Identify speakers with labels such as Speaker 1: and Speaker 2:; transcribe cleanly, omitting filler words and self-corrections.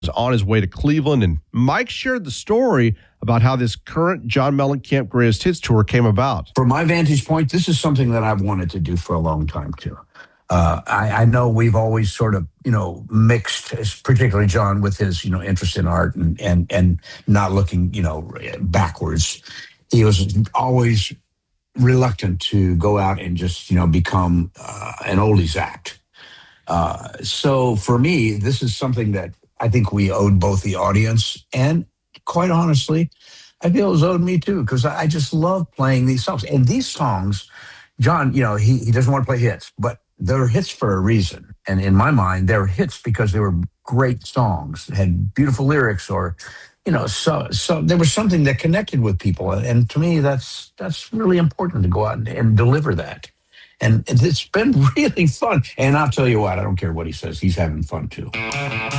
Speaker 1: on his way to Cleveland, and Mike shared the story about how this current John Mellencamp Greatest Hits Tour came about.
Speaker 2: From my vantage point, this is something that I've wanted to do for a long time, too. I know we've always sort of, mixed, particularly John, with his, interest in art and not looking, backwards. He was always reluctant to go out and just, become an oldies act. So for me, this is something that I think we owed both the audience and, quite honestly, I feel it was owed me too, because I just love playing these songs. And these songs, John, he doesn't want to play hits, but they're hits for a reason. And in my mind, they're hits because they were great songs, had beautiful lyrics, or so there was something that connected with people. And to me, that's really important to go out and deliver that. And it's been really fun. And I'll tell you what, I don't care what he says, he's having fun too.